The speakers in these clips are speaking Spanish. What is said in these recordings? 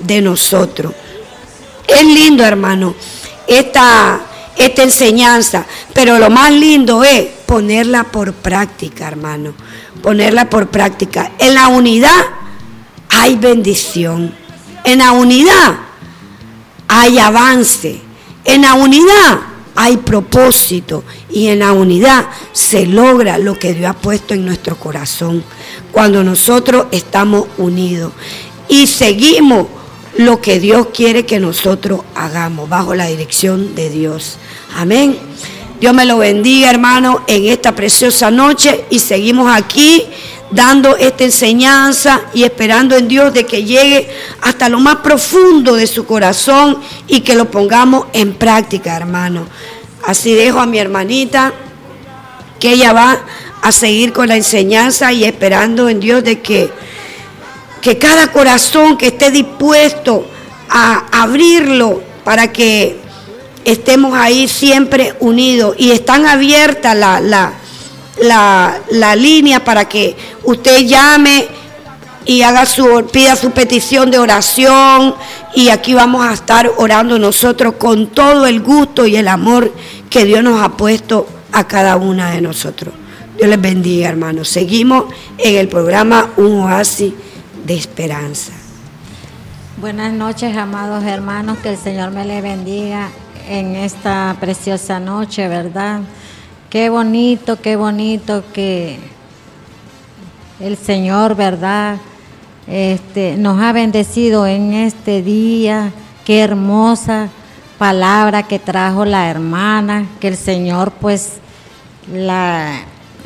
de nosotros. Es lindo, hermano, esta enseñanza, pero lo más lindo es ponerla por práctica, hermano, ponerla por práctica. En la unidad hay bendición, en la unidad hay avance, en la unidad hay propósito y en la unidad se logra lo que Dios ha puesto en nuestro corazón cuando nosotros estamos unidos y seguimos lo que Dios quiere que nosotros hagamos bajo la dirección de Dios. Amén. Dios me lo bendiga, hermano, en esta preciosa noche y seguimos aquí dando esta enseñanza y esperando en Dios de que llegue hasta lo más profundo de su corazón y que lo pongamos en práctica, hermano. Así dejo a mi hermanita que ella va a seguir con la enseñanza y esperando en Dios de que cada corazón que esté dispuesto a abrirlo para que estemos ahí siempre unidos y están abiertas la línea para que usted llame y pida su petición de oración y aquí vamos a estar orando nosotros con todo el gusto y el amor que Dios nos ha puesto a cada una de nosotros. Dios les bendiga, hermanos. Seguimos en el programa Un Oasis de Esperanza. Buenas noches, amados hermanos, que el Señor me les bendiga en esta preciosa noche, ¿verdad? Qué bonito que el Señor, ¿verdad? Nos ha bendecido en este día. Qué hermosa palabra que trajo la hermana, que el Señor pues la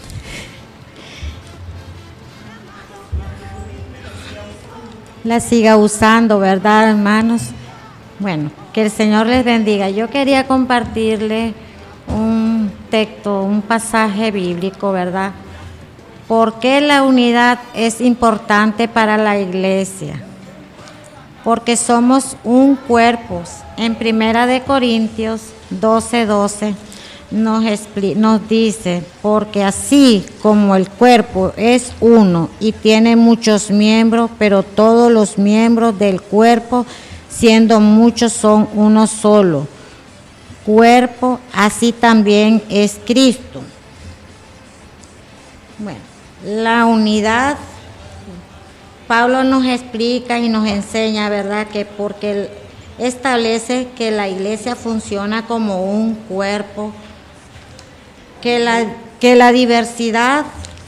siga usando, ¿verdad, hermanos? Bueno, que el Señor les bendiga. Yo quería compartirles un texto, un pasaje bíblico, ¿verdad? ¿Por qué la unidad es importante para la iglesia? Porque somos un cuerpo. En 1 Corintios 12:12 nos dice, porque así como el cuerpo es uno y tiene muchos miembros, pero todos los miembros del cuerpo, siendo muchos, son uno solo cuerpo, así también es Cristo. Bueno, la unidad, Pablo nos explica y nos enseña, ¿verdad?, que porque él establece que la iglesia funciona como un cuerpo, que la diversidad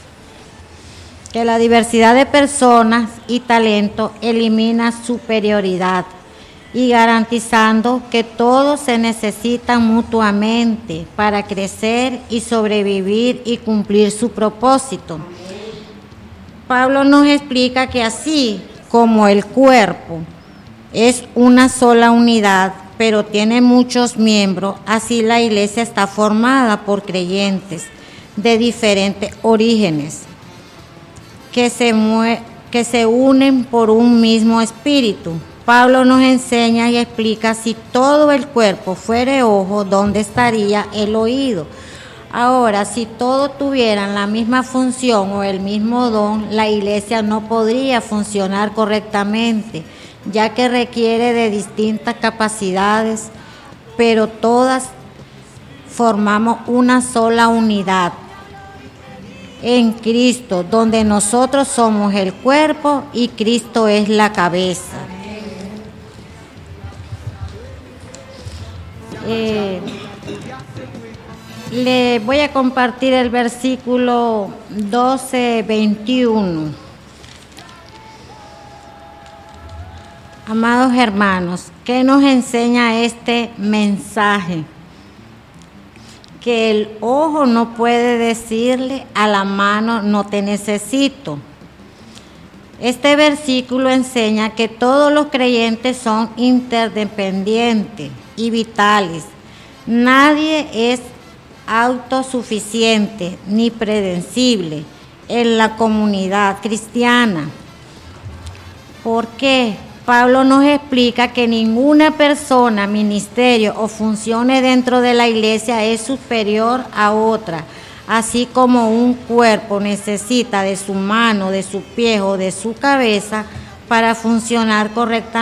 de personas y talento elimina superioridad y garantizando que todos se necesitan mutuamente para crecer y sobrevivir y cumplir su propósito. Pablo nos explica que así como el cuerpo es una sola unidad, pero tiene muchos miembros, así la iglesia está formada por creyentes de diferentes orígenes que se unen por un mismo espíritu. Pablo nos enseña y explica, si todo el cuerpo fuere ojo, ¿dónde estaría el oído? Ahora, si todos tuvieran la misma función o el mismo don, la iglesia no podría funcionar correctamente, ya que requiere de distintas capacidades, pero todas formamos una sola unidad en Cristo, donde nosotros somos el cuerpo y Cristo es la cabeza. Le voy a compartir el versículo 12:21. Amados hermanos, ¿qué nos enseña este mensaje? Que el ojo no puede decirle a la mano, no te necesito. Este versículo enseña que todos los creyentes son interdependientes y vitales. Nadie es autosuficiente ni predecible en la comunidad cristiana. ¿Por qué? Pablo nos explica que ninguna persona, ministerio o funciones dentro de la iglesia es superior a otra, así como un cuerpo necesita de su mano, de su pie o de su cabeza para funcionar correctamente.